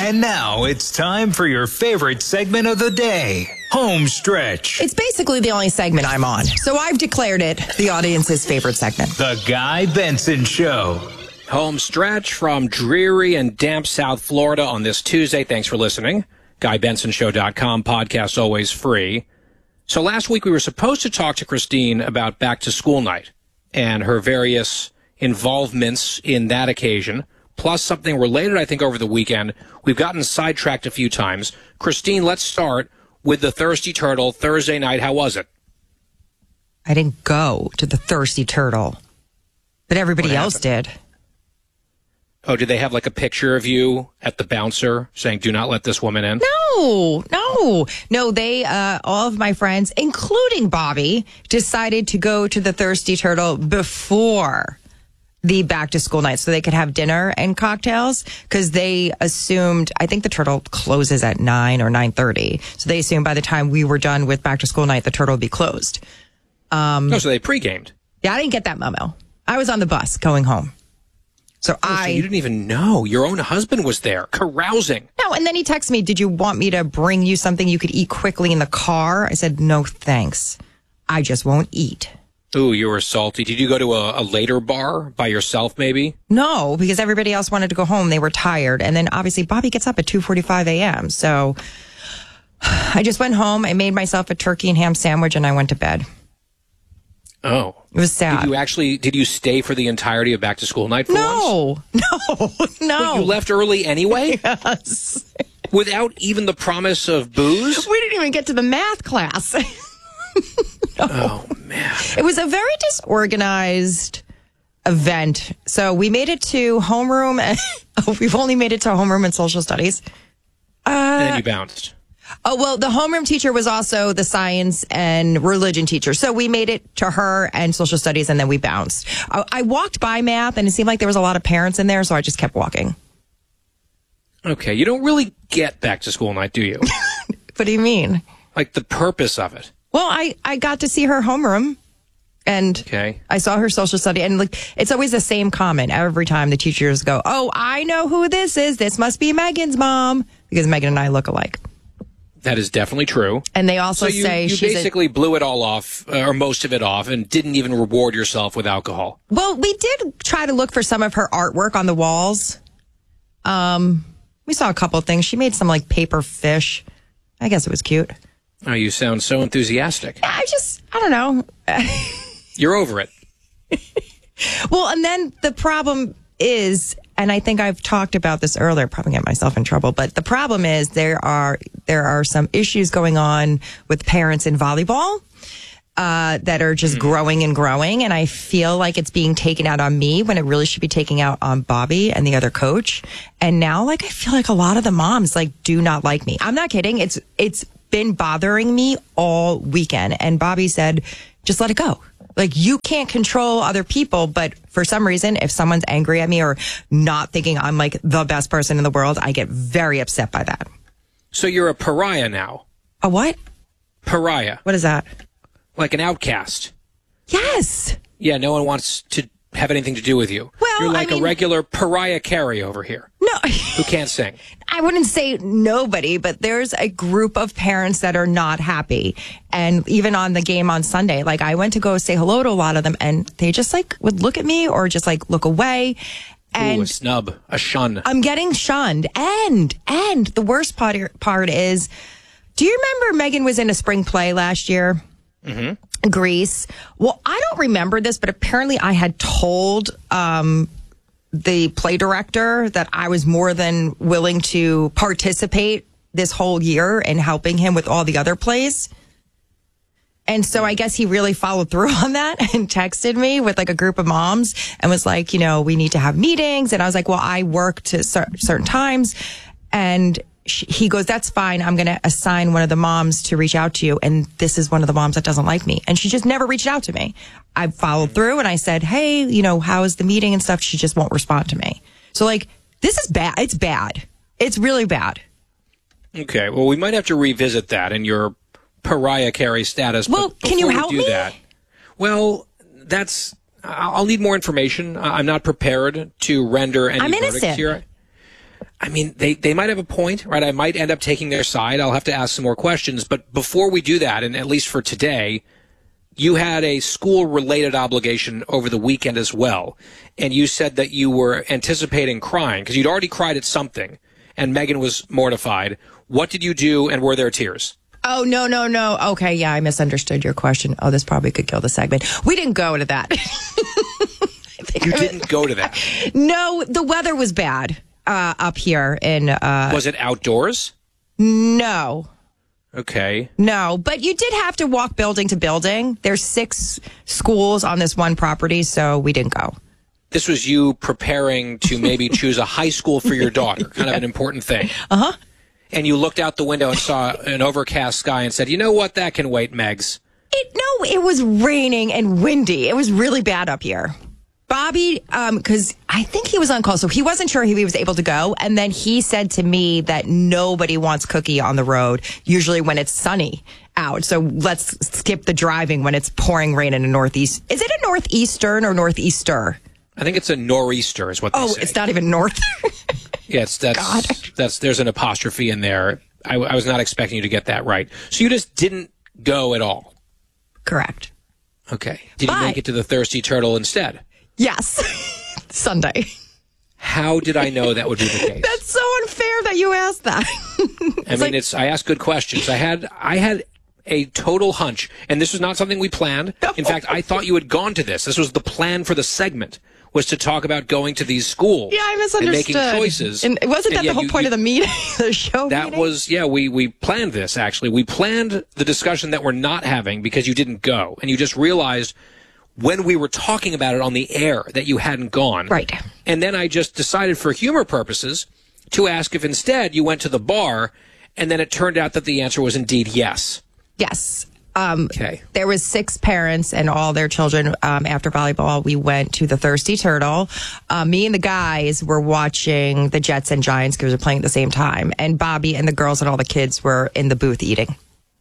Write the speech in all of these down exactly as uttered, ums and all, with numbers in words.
And now it's time for your favorite segment of the day, Home Stretch. It's basically the only segment I'm on, so I've declared it the audience's favorite segment. The Guy Benson Show. Home Stretch from dreary and damp South Florida on this Tuesday. Thanks for listening. Guy Benson Show dot com, podcast always free. So last week we were supposed to talk to Christine about back to school night and her various involvements in that occasion, plus something related, I think, over the weekend. We've gotten sidetracked a few times. Christine, let's start with the Thirsty Turtle Thursday night. How was it? I didn't go to the Thirsty Turtle, but everybody else did. Oh, did they have like a picture of you at the bouncer saying, do not let this woman in? No, no, no. They, uh, all of my friends, including Bobby, decided to go to the Thirsty Turtle before the back to school night so they could have dinner and cocktails, because they assumed, I think the Turtle closes at nine or nine thirty. So they assumed by the time we were done with back to school night, the Turtle would be closed. Um, oh, so they pre-gamed. Yeah, I didn't get that memo. I was on the bus going home. So oh, I. So you didn't even know. Your own husband was there, carousing. No, and then he texted me, did you want me to bring you something you could eat quickly in the car? I said, no, thanks. I just won't eat. Ooh, you were salty. Did you go to a, a later bar by yourself, maybe? No, because everybody else wanted to go home. They were tired. And then obviously Bobby gets up at two forty-five a.m. So I just went home. I made myself a turkey and ham sandwich and I went to bed. Oh. It was sad. Did you actually, did you stay for the entirety of back to school night for no, once? No, no. Wait, you left early anyway? Yes. Without even the promise of booze? We didn't even get to the math class. No. Oh, man. It was a very disorganized event. So we made it to homeroom. And, oh, we've only made it to homeroom and social studies. Uh, and then you bounced. Oh, well, the homeroom teacher was also the science and religion teacher. So we made it to her and social studies, and then we bounced. I, I walked by math, and it seemed like there was a lot of parents in there, so I just kept walking. Okay, you don't really get back to school night, do you? What do you mean? Like the purpose of it. Well, I, I got to see her homeroom, and okay. I saw her social study, and like it's always the same comment every time the teachers go, oh, I know who this is. This must be Megan's mom, because Megan and I look alike. That is definitely true. And they also so you, say you she's basically a, blew it all off, uh, or most of it off, and didn't even reward yourself with alcohol. Well, we did try to look for some of her artwork on the walls. Um, we saw a couple of things. She made some like paper fish. I guess it was cute. Oh, you sound so enthusiastic. I just, I don't know. You're over it. Well, and then the problem is, and I think I've talked about this earlier, probably get myself in trouble, but the problem is there are there are some issues going on with parents in volleyball uh, that are just mm. growing and growing, and I feel like it's being taken out on me when it really should be taken out on Bobby and the other coach. And now, like, I feel like a lot of the moms like do not like me. I'm not kidding. It's it's been bothering me all weekend, and Bobby said, just let it go. Like, you can't control other people, but for some reason, if someone's angry at me or not thinking I'm like the best person in the world, I get very upset by that. So you're a pariah now. A what? Pariah. What is that? Like an outcast. Yes. Yeah, no one wants to have anything to do with you. Well, you're like I mean, a regular Pariah Carey over here. No. Who can't sing. I wouldn't say nobody, but there's a group of parents that are not happy. And even on the game on Sunday, like I went to go say hello to a lot of them, and they just like would look at me or just like look away. And Ooh, a snub, a shun. I'm getting shunned. And, and the worst part, part is, do you remember Megan was in a spring play last year? Mm-hmm. Greece. Well, I don't remember this, but apparently I had told um, the play director that I was more than willing to participate this whole year in helping him with all the other plays. And so I guess he really followed through on that and texted me with like a group of moms and was like, you know, we need to have meetings. And I was like, well, I work to cer- certain times. And she, he goes, that's fine. I'm going to assign one of the moms to reach out to you. And this is one of the moms that doesn't like me. And she just never reached out to me. I followed through and I said, hey, you know, how is the meeting and stuff? She just won't respond to me. So like, this is bad. It's bad. It's really bad. Okay. Well, we might have to revisit that in your Pariah Carey status. Well, but can you we help do me? That, well, that's, I'll need more information. I'm not prepared to render any I'm verdicts innocent. here. I mean, they, they might have a point, right? I might end up taking their side. I'll have to ask some more questions. But before we do that, and at least for today, you had a school-related obligation over the weekend as well. And you said that you were anticipating crying because you'd already cried at something, and Megan was mortified. What did you do, and were there tears? Oh, no, no, no. Okay, yeah, I misunderstood your question. Oh, this probably could kill the segment. We didn't go to that. You didn't go to that? No, the weather was bad uh, up here. in. Uh, was it outdoors? No. Okay. No, but you did have to walk building to building. There's six schools on this one property, so we didn't go. This was you preparing to maybe choose a high school for your daughter, kind of an important thing. Uh-huh. And you looked out the window and saw an overcast sky and said, you know what, that can wait, Megs. It, no, it was raining and windy. It was really bad up here. Bobby, um, because I think he was on call, so he wasn't sure he was able to go. And then he said to me that nobody wants Cookie on the road, usually when it's sunny out. So let's skip the driving when it's pouring rain in the northeast. Is it a northeastern or northeaster? I think it's a nor'easter is what they oh, say. Oh, it's not even north? Yes, that's, God. that's, there's an apostrophe in there. I, I was not expecting you to get that right. So you just didn't go at all? Correct. Okay. Did but, you make it to the Thirsty Turtle instead? Yes. Sunday. How did I know that would be the case? That's so unfair that you asked that. I mean, like, it's, I asked good questions. I had, I had a total hunch, and this was not something we planned. No. In fact, I thought you had gone to this. This was the plan for the segment, was to talk about going to these schools. Yeah, I misunderstood. And making choices. And wasn't that and yeah, the whole you, point you, of the meeting, the show That meeting? was, yeah, we, we planned this, actually. We planned the discussion that we're not having because you didn't go, and you just realized when we were talking about it on the air that you hadn't gone. Right. And then I just decided for humor purposes to ask if instead you went to the bar, and then it turned out that the answer was indeed yes. Yes. Um, okay. There was six parents and all their children. Um, after volleyball, we went to the Thirsty Turtle. Uh, me and the guys were watching the Jets and Giants because we were playing at the same time. And Bobby and the girls and all the kids were in the booth eating.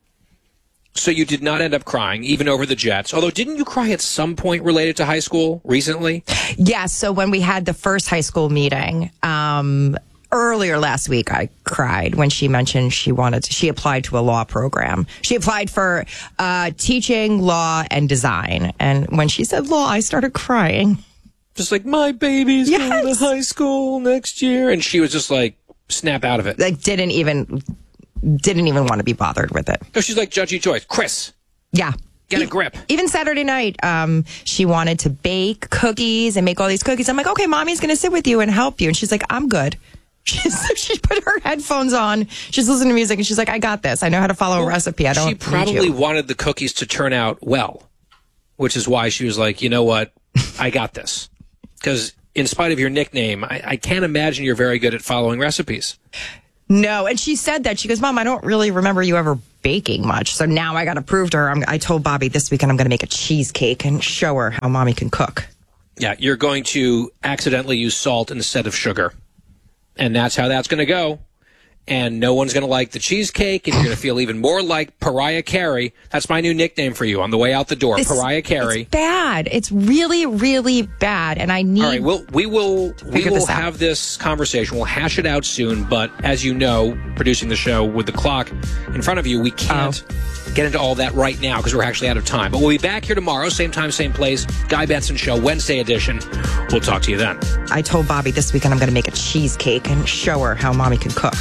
So you did not end up crying, even over the Jets. Although, didn't you cry at some point related to high school recently? Yes. So when we had the first high school meeting, um, earlier last week, I cried when she mentioned she wanted to, she applied to a law program. She applied for uh, teaching, law, and design. And when she said law, I started crying. Just like, my baby's yes. going to high school next year. And she was just like, snap out of it. Like, didn't even... Didn't even want to be bothered with it. So she's like Judgy Joyce. Chris. Yeah. Get e- a grip. Even Saturday night, um, she wanted to bake cookies and make all these cookies. I'm like, okay, mommy's going to sit with you and help you. And she's like, I'm good. She's, she put her headphones on. She's listening to music and she's like, I got this. I know how to follow well, a recipe. I don't She probably wanted the cookies to turn out well, which is why she was like, you know what? I got this. Because in spite of your nickname, I, I can't imagine you're very good at following recipes. No, and she said that. She goes, Mom, I don't really remember you ever baking much. So now I got to prove to her. I'm, I told Bobby this weekend I'm going to make a cheesecake and show her how Mommy can cook. Yeah, you're going to accidentally use salt instead of sugar. And that's how that's going to go. And no one's going to like the cheesecake, and you're going to feel even more like Pariah Carey. That's my new nickname for you on the way out the door, it's, Pariah Carey. It's bad. It's really, really bad, and I need. All right, we'll, we will we will this have this conversation. We'll hash it out soon. But as you know, producing the show with the clock in front of you, we can't oh. get into all that right now because we're actually out of time. But we'll be back here tomorrow, same time, same place. Guy Benson Show, Wednesday edition. We'll talk to you then. I told Bobby this weekend I'm going to make a cheesecake and show her how Mommy can cook.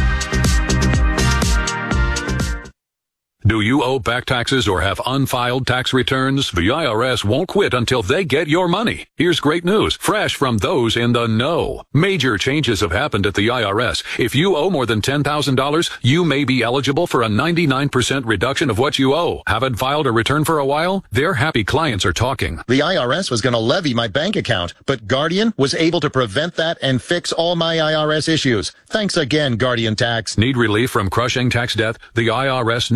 Do you owe back taxes or have unfiled tax returns? The I R S won't quit until they get your money. Here's great news, fresh from those in the know. Major changes have happened at the I R S. If you owe more than ten thousand dollars, you may be eligible for a ninety-nine percent reduction of what you owe. Haven't filed a return for a while? Their happy clients are talking. The I R S was going to levy my bank account, but Guardian was able to prevent that and fix all my I R S issues. Thanks again, Guardian Tax. Need relief from crushing tax debt? The I R S now has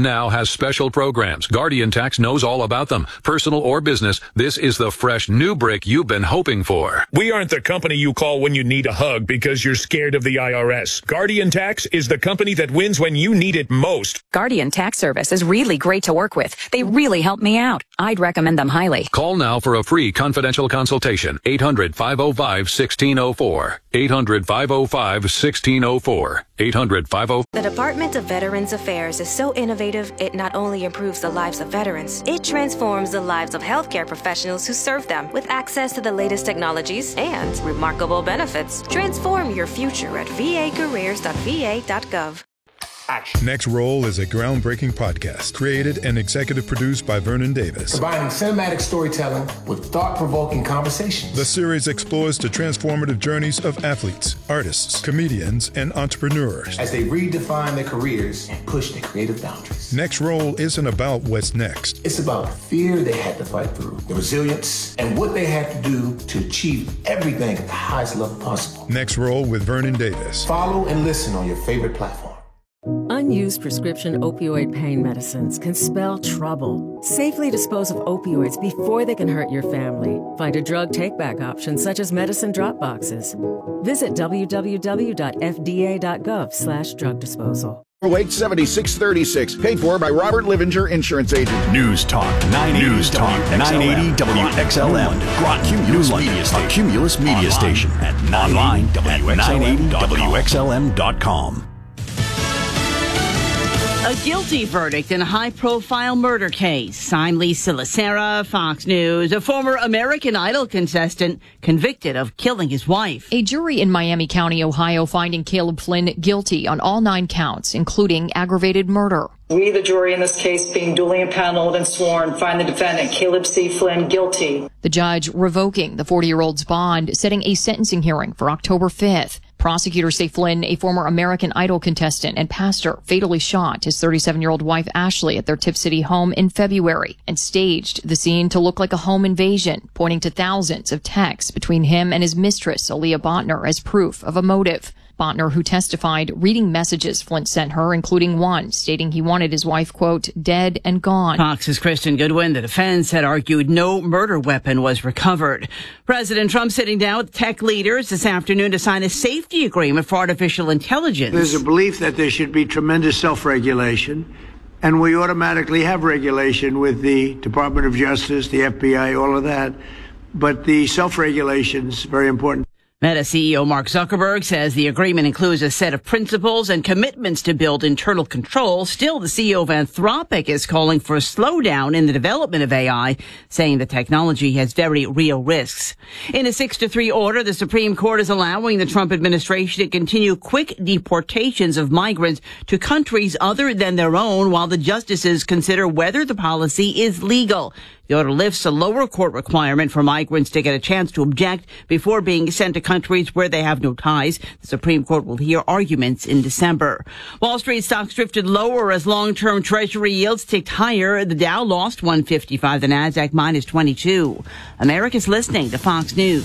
has special programs. Guardian Tax knows all about them. Personal or business, this is the fresh new brick you've been hoping for. We aren't the company you call when you need a hug because you're scared of the I R S. Guardian Tax is the company that wins when you need it most. Guardian Tax Service is really great to work with. They really help me out. I'd recommend them highly. Call now for a free confidential consultation. eight hundred, five oh five, one six oh four. eight hundred, five oh five, one six oh four. eight hundred, five oh five. The Department of Veterans Affairs is so innovative, it not only improves the lives of veterans, it transforms the lives of healthcare professionals who serve them with access to the latest technologies and remarkable benefits. Transform your future at v a careers dot v a dot gov. Next Roll is a groundbreaking podcast created and executive produced by Vernon Davis. Combining cinematic storytelling with thought-provoking conversations. The series explores the transformative journeys of athletes, artists, comedians, and entrepreneurs as they redefine their careers and push their creative boundaries. Next Roll isn't about what's next. It's about the fear they had to fight through, the resilience, and what they had to do to achieve everything at the highest level possible. Next Roll with Vernon Davis. Follow and listen on your favorite platform. Unused prescription opioid pain medicines can spell trouble. Safely dispose of opioids before they can hurt your family. Find a drug take-back option such as medicine drop boxes. Visit w w w dot f d a dot gov slash drug disposal. Wake seventy-six thirty-six, paid for by Robert Livinger Insurance Agent. News Talk nine eighty, News Talk nine eighty W X L M. Cumulus Media Station. Cumulus Media Station at online at nine eighty W X L M dot com. A guilty verdict in a high-profile murder case. I'm Lisa Lacera, Fox News. A former American Idol contestant convicted of killing his wife. A jury in Miami County, Ohio, finding Caleb Flynn guilty on all nine counts, including aggravated murder. We, the jury in this case, being duly impaneled and sworn, find the defendant, Caleb C. Flynn, guilty. The judge revoking the forty-year-old's bond, setting a sentencing hearing for October fifth. Prosecutors say Flynn, a former American Idol contestant and pastor, fatally shot his thirty-seven-year-old wife Ashley at their Tip City home in February and staged the scene to look like a home invasion, pointing to thousands of texts between him and his mistress, Aaliyah Botner, as proof of a motive. Botner, who testified, reading messages Flynn sent her, including one stating he wanted his wife, quote, dead and gone. Fox's Kristen Goodwin. The defense had argued no murder weapon was recovered. President Trump sitting down with tech leaders this afternoon to sign a safety agreement for artificial intelligence. There's a belief that there should be tremendous self-regulation, and we automatically have regulation with the Department of Justice, the F B I, all of that. But the self-regulation is very important. Meta C E O Mark Zuckerberg says the agreement includes a set of principles and commitments to build internal control. Still, the C E O of Anthropic is calling for a slowdown in the development of A I, saying the technology has very real risks. In a six to three order, the Supreme Court is allowing the Trump administration to continue quick deportations of migrants to countries other than their own while the justices consider whether the policy is legal. The order lifts a lower court requirement for migrants to get a chance to object before being sent to countries where they have no ties. The Supreme Court will hear arguments in December. Wall Street stocks drifted lower as long-term Treasury yields ticked higher. The Dow lost one fifty-five, the Nasdaq minus twenty-two. America's listening to Fox News.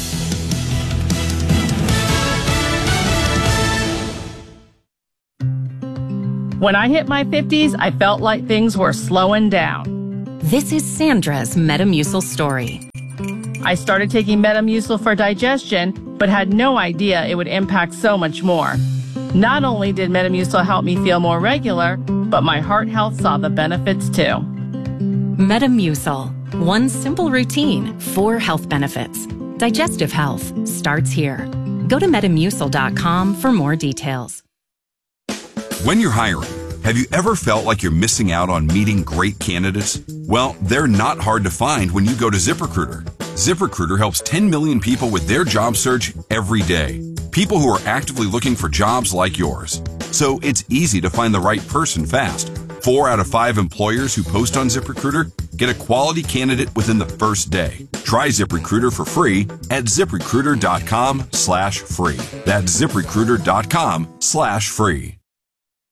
When I hit my fifties, I felt like things were slowing down. This is Sandra's Metamucil story. I started taking Metamucil for digestion, but had no idea it would impact so much more. Not only did Metamucil help me feel more regular, but my heart health saw the benefits too. Metamucil, one simple routine, four health benefits. Digestive health starts here. Go to metamucil dot com for more details. When you're hiring, have you ever felt like you're missing out on meeting great candidates? Well, they're not hard to find when you go to ZipRecruiter. ZipRecruiter helps ten million people with their job search every day. People who are actively looking for jobs like yours. So it's easy to find the right person fast. Four out of five employers who post on ZipRecruiter get a quality candidate within the first day. Try ZipRecruiter for free at ZipRecruiter dot com slash free. That's ZipRecruiter dot com slash free.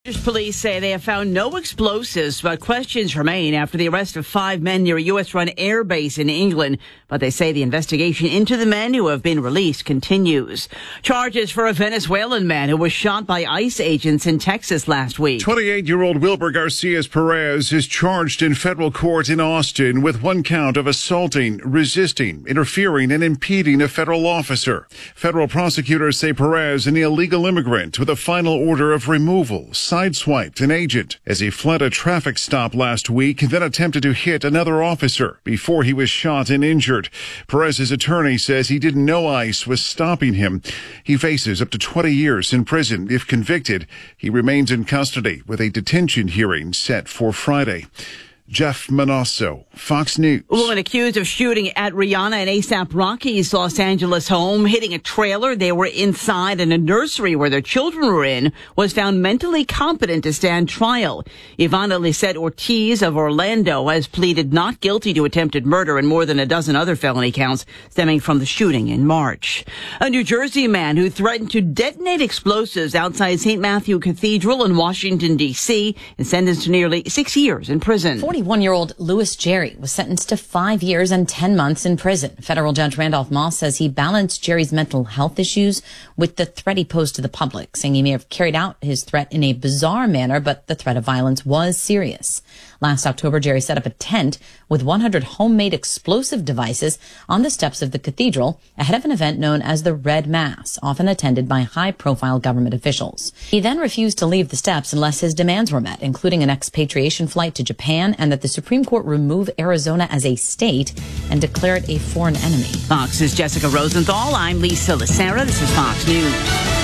Police say they have found no explosives, but questions remain after the arrest of five men near a U S-run air base in England. But they say the investigation into the men who have been released continues. Charges for a Venezuelan man who was shot by ICE agents in Texas last week. twenty-eight-year-old Wilber Garcias Perez is charged in federal court in Austin with one count of assaulting, resisting, interfering, and impeding a federal officer. Federal prosecutors say Perez, an illegal immigrant with a final order of removal, sideswiped an agent as he fled a traffic stop last week, then attempted to hit another officer before he was shot and injured. Perez's attorney says he didn't know ICE was stopping him. He faces up to twenty years in prison if convicted. He remains in custody with a detention hearing set for Friday. Jeff Manasso, Fox News. A woman accused of shooting at Rihanna and A$AP Rocky's Los Angeles home, hitting a trailer. They were inside, and a nursery where their children were in was found mentally competent to stand trial. Ivana Lisette Ortiz of Orlando has pleaded not guilty to attempted murder and more than a dozen other felony counts stemming from the shooting in March. A New Jersey man who threatened to detonate explosives outside Saint Matthew Cathedral in Washington, D C is sentenced to nearly six years in prison. forty-one-year-old Louis Jerry was sentenced to five years and ten months in prison. Federal Judge Randolph Moss says he balanced Jerry's mental health issues with the threat he posed to the public, saying he may have carried out his threat in a bizarre manner, but the threat of violence was serious. Last October, Jerry set up a tent with one hundred homemade explosive devices on the steps of the cathedral ahead of an event known as the Red Mass, often attended by high-profile government officials. He then refused to leave the steps unless his demands were met, including an expatriation flight to Japan and that the Supreme Court remove Arizona as a state and declare it a foreign enemy. Fox's Jessica Rosenthal. I'm Lisa Lacera. This is Fox News.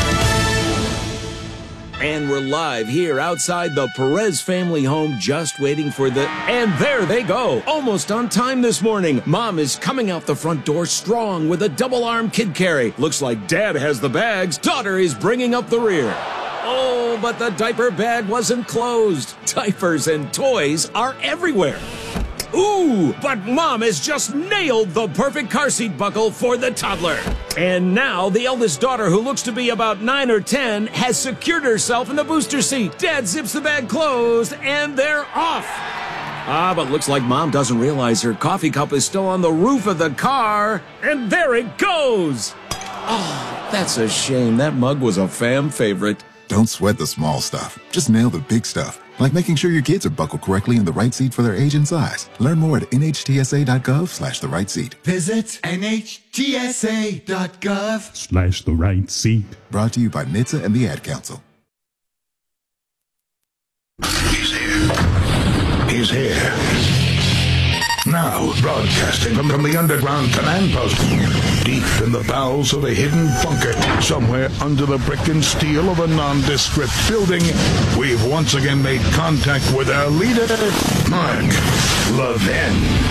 And we're live here outside the Perez family home, just waiting for the... And there they go! Almost on time this morning. Mom is coming out the front door strong with a double-arm kid carry. Looks like Dad has the bags. Daughter is bringing up the rear. Oh, but the diaper bag wasn't closed. Diapers and toys are everywhere. Ooh, but Mom has just nailed the perfect car seat buckle for the toddler. And now the eldest daughter, who looks to be about nine or ten, has secured herself in the booster seat. Dad zips the bag closed, and they're off. Ah, but looks like Mom doesn't realize her coffee cup is still on the roof of the car. And there it goes. Oh, that's a shame. That mug was a fam favorite. Don't sweat the small stuff. Just nail the big stuff. Like making sure your kids are buckled correctly in the right seat for their age and size. Learn more at nhtsa.gov slash the right seat. Visit nhtsa.gov slash the right seat. Brought to you by N H T S A and the Ad Council. He's here. He's here. Now, broadcasting from, from the underground command post, deep in the bowels of a hidden bunker, somewhere under the brick and steel of a nondescript building, we've once again made contact with our leader, Mark Levin.